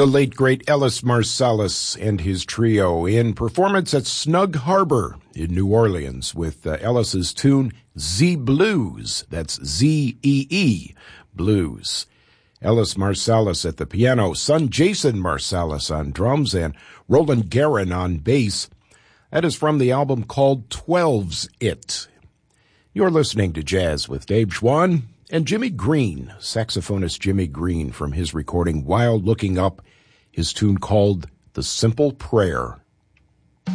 The late, great Ellis Marsalis and his trio in performance at Snug Harbor in New Orleans with Ellis's tune Z Blues. That's Z-E-E, Blues. Ellis Marsalis at the piano, son Jason Marsalis on drums, and Roland Guerin on bass. That is from the album called 12's It. You're listening to Jazz with Dave Schwann and Jimmy Green, saxophonist Jimmy Green from his recording While Looking Up, his tune called The Simple Prayer.